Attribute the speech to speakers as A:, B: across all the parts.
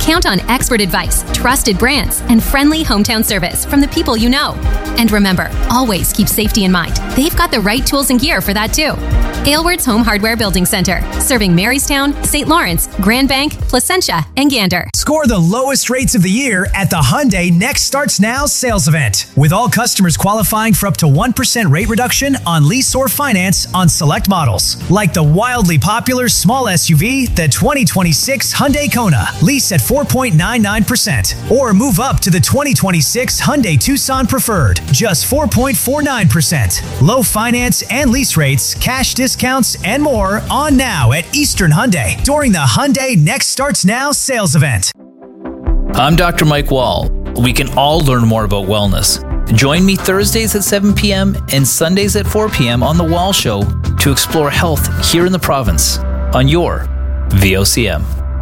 A: Count on expert advice, trusted brands, and friendly hometown service from the people you know. And remember, always keep safety in mind. They've got the right tools and gear for that too. Aylward's Home Hardware Building Center, serving Marystown, St. Lawrence, Grand Bank, Placentia, and Gander.
B: Score the lowest rates of the year at the Hyundai Next Starts Now sales event, with all customers qualifying for up to 1% rate reduction on lease or finance on select models, like the wildly popular small SUV, the 2026 Hyundai Kona. Lease at 4.99%, or move up to the 2026 Hyundai Tucson Preferred, just 4.49%. Low finance and lease rates, cash discounts, and more on now at Eastern Hyundai during the Hyundai Next Starts Now sales event.
C: I'm Dr. Mike Wall. We can all learn more about wellness. Join me Thursdays at 7 p.m. and Sundays at 4 p.m. on The Wall Show to explore health here in the province on your VOCM.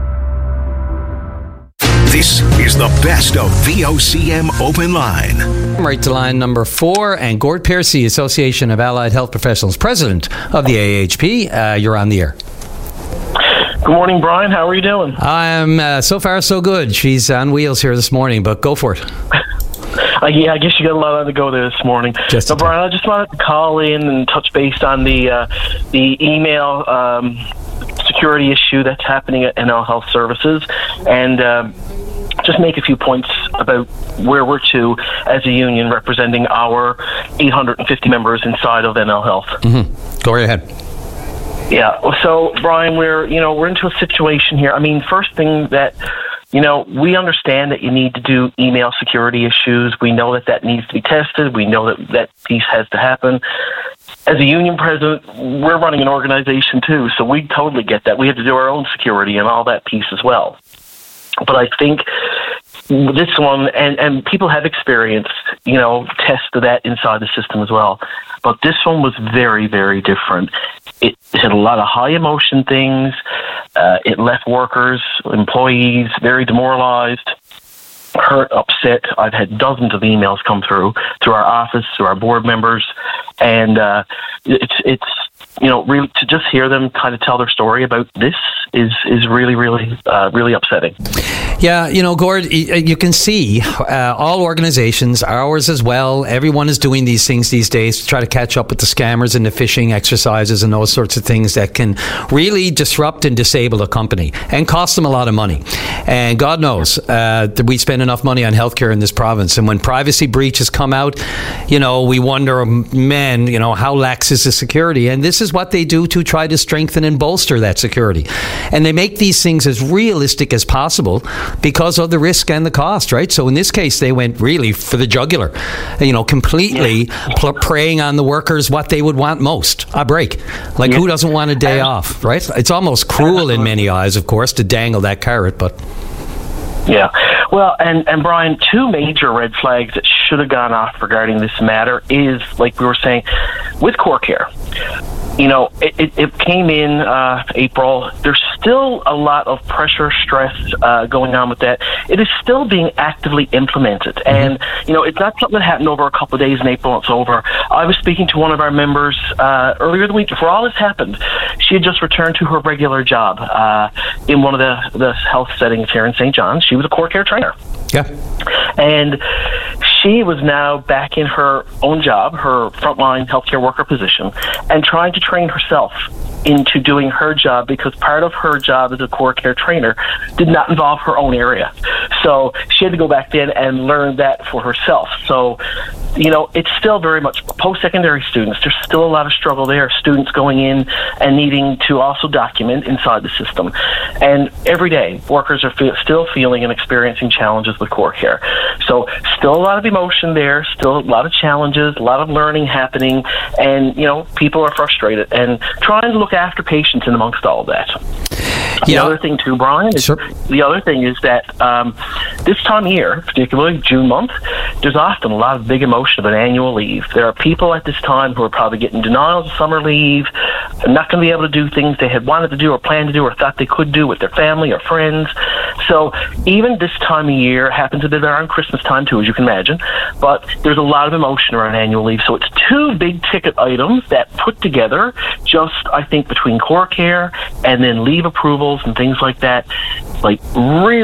D: This is the best of VOCM Open Line.
E: Right to line number 4, and Gord Piercy, Association of Allied Health Professionals, President of the AHP. You're on the air.
F: Good morning, Brian. How are you doing?
E: I'm so far so good. She's on wheels here this morning, but go for it.
F: Yeah, I guess you got a lot on the go there this morning. So, Brian, I just wanted to call in and touch base on the email security issue that's happening at NL Health Services, and just make a few points about where we're to as a union representing our 850 members inside of NL Health.
E: Mm-hmm. Go right ahead.
F: Yeah. So, Brian, we're into a situation here. I mean, first thing that, we understand that you need to do email security issues. We know that needs to be tested. We know that piece has to happen. As a union president, we're running an organization too, so we totally get that. We have to do our own security and all that piece as well. But I think this one, and people have experienced, tests of that inside the system as well. But this one was very, very different. It had a lot of high emotion things. It left workers, employees very demoralized, hurt, upset. I've had dozens of emails come through our office, through our board members, and it's really to just hear them kind of tell their story about this is really, really, really upsetting.
E: Yeah, Gord, you can see all organizations, ours as well, everyone is doing these things these days to try to catch up with the scammers and the phishing exercises and those sorts of things that can really disrupt and disable a company and cost them a lot of money. And God knows that we spend enough money on healthcare in this province. And when privacy breaches come out, we wonder, man, how lax is the security? And this is what they do to try to strengthen and bolster that security. And they make these things as realistic as possible because of the risk and the cost, right? So in this case, they went really for the jugular, completely preying on the workers what they would want most, a break. Like, who doesn't want a day off, right? It's almost cruel in many eyes, of course, to dangle that carrot, but...
F: Yeah. Well, and Brian, two major red flags that should have gone off regarding this matter is, like we were saying, with CoreCare. It came in April. There's still a lot of pressure, stress going on with that. It is still being actively implemented. And, it's not something that happened over a couple of days in April and it's over. I was speaking to one of our members earlier the week before all this happened. She had just returned to her regular job in one of the health settings here in St. John's. She was a CoreCare trainer.
E: Yeah.
F: And she was now back in her own job, her frontline healthcare worker position, and trying to train herself into doing her job because part of her job as a CoreCare trainer did not involve her own area. So she had to go back in and learn that for herself. So, it's still very much post-secondary students. There's still a lot of struggle there. Students going in and needing to also document inside the system. And every day, workers are still feeling and experiencing challenges with CoreCare. So still a lot of emotion there, still a lot of challenges, a lot of learning happening, and, people are frustrated and trying to look after patients in amongst all of that. The other thing too, Brian, is the other thing is that this time of year, particularly June month, there's often a lot of big emotion about annual leave. There are people at this time who are probably getting denials of summer leave, not going to be able to do things they had wanted to do or planned to do or thought they could do with their family or friends. So even this time of year happens a bit around Christmas time too, as you can imagine, but there's a lot of emotion around annual leave. So it's two big ticket items that put together just, I think, between CoreCare and then leave approvals and things like that, like really